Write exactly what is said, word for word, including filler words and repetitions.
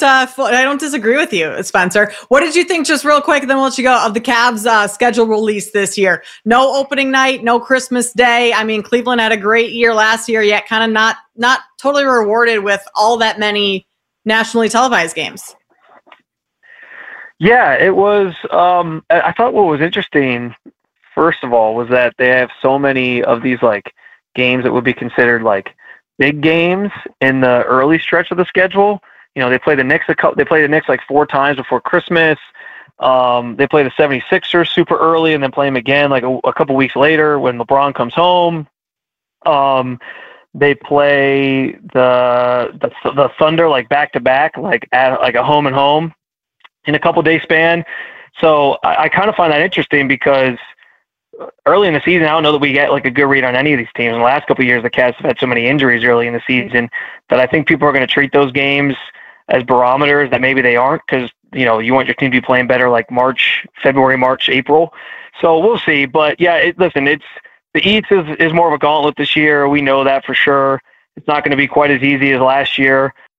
uh, I don't disagree with you, Spencer. What did you think, just real quick, and then we'll let you go, of the Cavs' uh, schedule release this year? No opening night, no Christmas Day. I mean, Cleveland had a great year last year, yet kind of not not totally rewarded with all that many nationally televised games. Yeah, it was. Um, I thought what was interesting, first of all, was that they have so many of these like games that would be considered like big games in the early stretch of the schedule. You know, they play the Knicks. A couple, they play the Knicks like four times before Christmas. Um, they play the seventy-sixers super early, and then play them again like a, a couple weeks later when LeBron comes home. Um, they play the the the Thunder like back to back, like at like a home and home in a couple day span. So I, I kind of find that interesting because early in the season, I don't know that we get like a good read on any of these teams. In the last couple of years, the Cavs have had so many injuries early in the season that I think people are going to treat those games as barometers that maybe they aren't, because, you know, you want your team to be playing better like March, February, March, April. So we'll see. But yeah, it, listen, it's the East is, is more of a gauntlet this year. We know that for sure. It's not going to be quite as easy as last year.